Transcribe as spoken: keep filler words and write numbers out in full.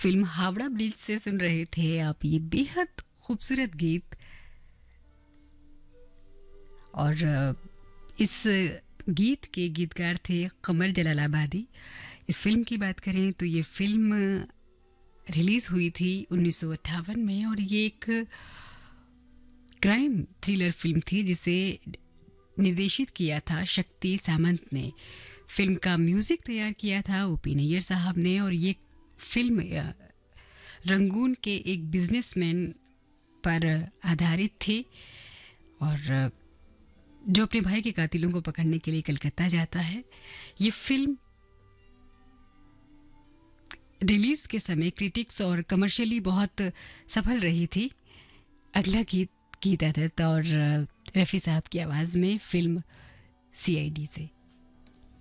Film Howrah bridge से सुन रहे थे आप ये बेहद खूबसूरत गीत। और अ, इस गीत के गीतकार थे कमर जलालाबादी। इस फिल्म की बात करें तो ये फिल्म रिलीज़ हुई थी उन्नीस सौ अट्ठावन में और ये एक क्राइम थ्रिलर फिल्म थी जिसे निर्देशित किया था शक्ति सामंत ने। फिल्म का म्यूज़िक तैयार किया था ओपी नैयर साहब ने और ये फिल्म अ, रंगून के एक बिजनेसमैन पर आधारित थी और अ, जो अपने भाई के कातिलों को पकड़ने के लिए कलकत्ता जाता है। ये फिल्म रिलीज के समय क्रिटिक्स और कमर्शियली बहुत सफल रही थी। अगला गीत गीता दत्त और अ, रफ़ी साहब की आवाज़ में फिल्म सीआईडी से।